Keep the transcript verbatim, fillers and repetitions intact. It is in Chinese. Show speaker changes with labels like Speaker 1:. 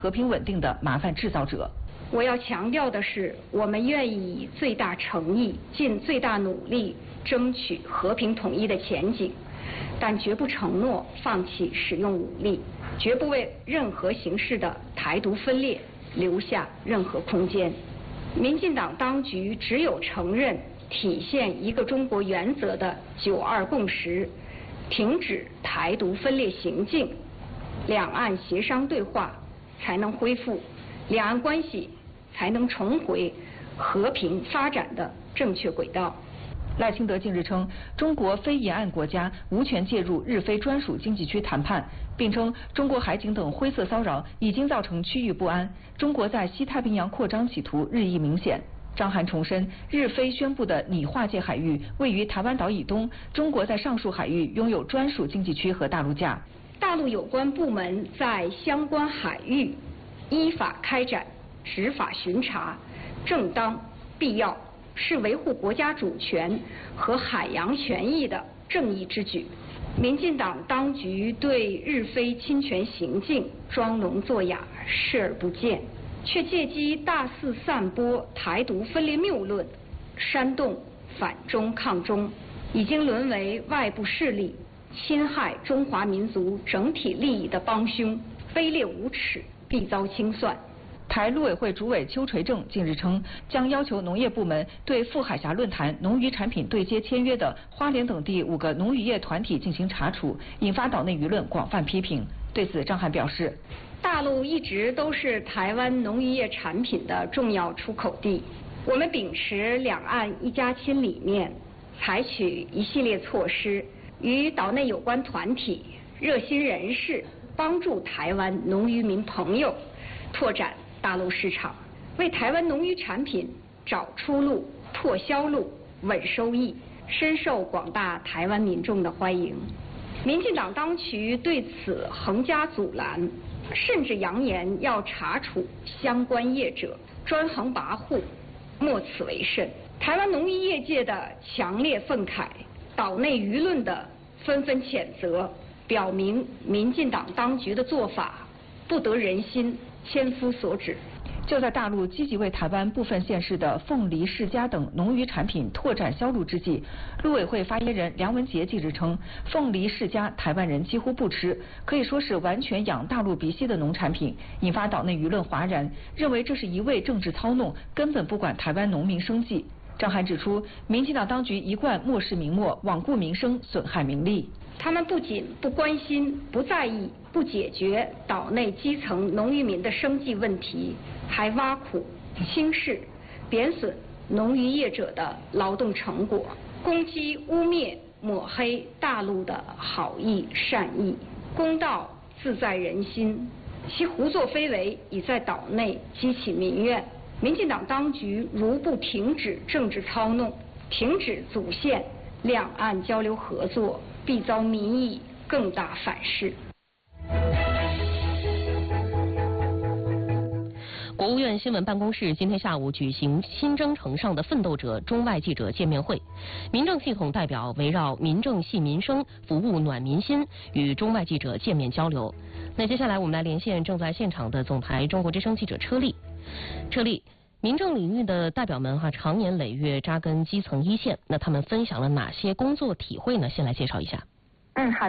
Speaker 1: 和平稳定的麻烦制造者。
Speaker 2: 我要强调的是，我们愿意以最大诚意、尽最大努力争取和平统一的前景，但绝不承诺放弃使用武力，绝不为任何形式的台独分裂留下任何空间。民进党当局只有承认体现一个中国原则的九二共识，停止台独分裂行径，两岸协商对话才能恢复，两岸关系才能重回和平发展的正确轨道。
Speaker 1: 赖清德近日称，中国非沿岸国家无权介入日非专属经济区谈判，并称中国海警等灰色骚扰已经造成区域不安，中国在西太平洋扩张企图日益明显。张涵重申，日非宣布的拟划界海域位于台湾岛以东，中国在上述海域拥有专属经济区和大陆架。
Speaker 2: 大陆有关部门在相关海域依法开展执法巡查，正当必要，是维护国家主权和海洋权益的正义之举。民进党当局对日非侵权行径装聋作哑、视而不见，却借机大肆散播台独分裂谬论，煽动反中抗中，已经沦为外部势力侵害中华民族整体利益的帮凶，卑劣无耻，必遭清算。
Speaker 1: 台陆委会主委邱垂正近日称，将要求农业部门对赴海峡论坛农渔产品对接签约的花莲等地五个农渔业团体进行查处，引发岛内舆论广泛批评。对此，张涵表示，
Speaker 2: 大陆一直都是台湾农渔业产品的重要出口地，我们秉持两岸一家亲理念，采取一系列措施，与岛内有关团体、热心人士帮助台湾农渔民朋友拓展大陆市场，为台湾农渔产品找出路、拓销路、稳收益，深受广大台湾民众的欢迎。民进党当局对此横加阻拦，甚至扬言要查处相关业者，专横跋扈，莫此为甚。台湾农渔业界的强烈愤慨，岛内舆论的纷纷谴责，表明民进党当局的做法不得人心，千夫所指。
Speaker 1: 就在大陆积极为台湾部分县市的凤梨、释迦等农渔产品拓展销路之际，陆委会发言人梁文杰近日称，凤梨、释迦台湾人几乎不吃，可以说是完全养大陆鼻息的农产品，引发岛内舆论哗然，认为这是一味政治操弄，根本不管台湾农民生计。张涵指出，民进党当局一贯漠视民末，罔顾民生，损害民利。
Speaker 2: 他们不仅不关心、不在意、不解决岛内基层农渔民的生计问题，还挖苦、轻视、贬损农渔业者的劳动成果，攻击、污蔑、抹黑大陆的好意善意。公道自在人心，其胡作非为已在岛内激起民怨。民进党当局如不停止政治操弄，停止阻线两岸交流合作，必遭民意更大反噬。
Speaker 3: 国务院新闻办公室今天下午举行新征程上的奋斗者中外记者见面会，民政系统代表围绕民政系民生，服务暖民心，与中外记者见面交流。那接下来我们来连线正在现场的总台中国之声记者车丽。车丽，民政领域的代表们哈、啊，常年累月扎根基层一线，那他们分享了哪些工作体会呢？先来介绍一下。
Speaker 4: 嗯，好。